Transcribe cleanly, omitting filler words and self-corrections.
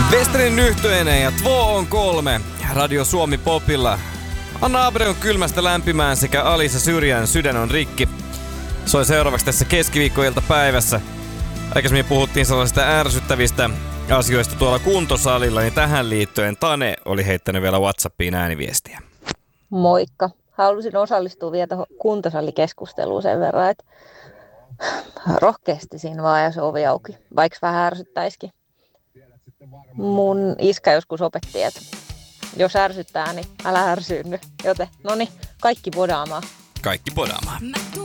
Westerin Nyhtöinen ja Två on 3. Radio Suomi Popilla. Anna Abre on kylmästä lämpimään sekä Alisa Syrjän Sydän on rikki. Soi seuraavaksi tässä keskiviikkoiltapäivässä. Aikaisemmin puhuttiin sellaisista ärsyttävistä asioista tuolla kuntosalilla, niin tähän liittyen Tane oli heittänyt vielä WhatsAppiin ääniviestiä. Moikka. Halusin osallistua vielä tuohon kuntosalikeskusteluun sen verran, että rohkeasti siinä vaan ja se ovi auki, vaikka vähän ärsyttäisikin. Mun iskä joskus opetti, että jos ärsyttää, niin älä ärsyynny. Joten, noniin, kaikki bodaamaan. Kaikki bodaamaan.